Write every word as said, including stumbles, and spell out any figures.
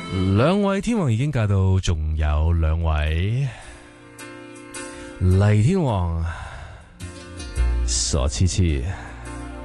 兩位天王已經嫁到，仲有兩位黎天王傻痴痴。